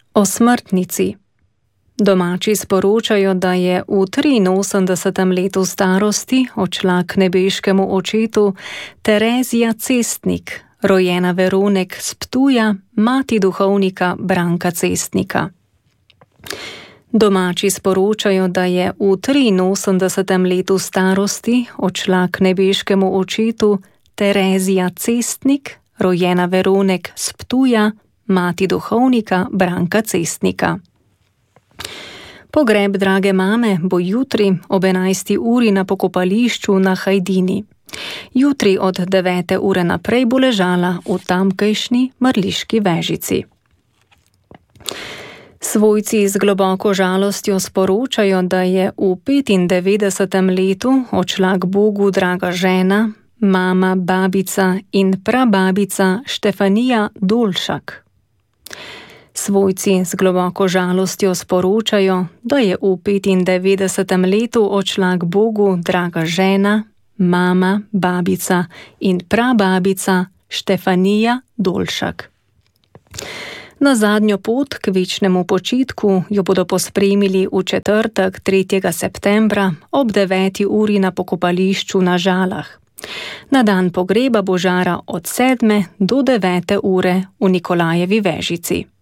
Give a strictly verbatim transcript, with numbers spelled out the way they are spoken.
O smrtnici. Domači sporočajo, da je v triinosemdesetem letu starosti odšla k nebeškemu očetu Terezija Cestnik, rojena Veronek z Ptuja, mati duhovnika Branka Cestnika. Domači sporočajo, da je v triinosemdesetem letu starosti odšla k nebeškemu očetu Terezija Cestnik, rojena Veronek z Ptuja, mati duhovnika Branka Cestnika. Pogreb drage mame bo jutri ob enajsti uri na pokopališču na Hajdini. Jutri od devete ure naprej bo ležala v tamkajšnji mrliški vežici. Svojci z globoko žalostjo sporočajo, da je v petindevetdesetem letu odšla k Bogu draga žena, mama, babica in prababica Štefanija Dolšak. Svojci z globoko žalostjo sporočajo, da je v petindevetdesetem letu odšla k Bogu draga žena, mama, babica in prababica Štefanija Dolšak. Na zadnjo pot k večnemu počitku jo bodo pospremili v četrtek tretjega septembra ob deveti uri na pokopališču na Žalah. Na dan pogreba bo žara od sedme do devete ure v Nikolajevi vežici.